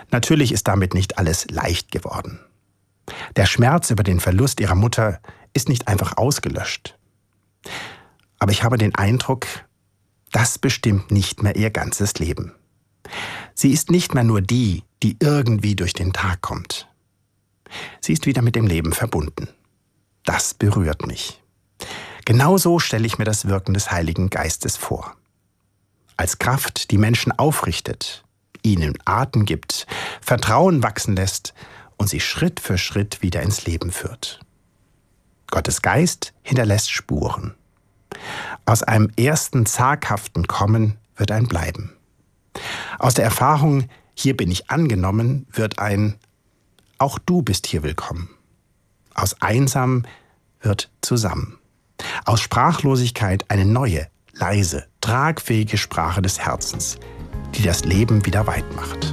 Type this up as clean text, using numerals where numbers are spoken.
Natürlich ist damit nicht alles leicht geworden. Der Schmerz über den Verlust ihrer Mutter ist nicht einfach ausgelöscht. Aber ich habe den Eindruck, das bestimmt nicht mehr ihr ganzes Leben. Sie ist nicht mehr nur die, die irgendwie durch den Tag kommt. Sie ist wieder mit dem Leben verbunden. Das berührt mich. Genauso stelle ich mir das Wirken des Heiligen Geistes vor. Als Kraft, die Menschen aufrichtet, ihnen Atem gibt, Vertrauen wachsen lässt und sie Schritt für Schritt wieder ins Leben führt. Gottes Geist hinterlässt Spuren. Aus einem ersten zaghaften Kommen wird ein Bleiben. Aus der Erfahrung, hier bin ich angenommen, wird ein auch du bist hier willkommen. Aus einsam wird zusammen. Aus Sprachlosigkeit eine neue, leise, tragfähige Sprache des Herzens, die das Leben wieder weit macht.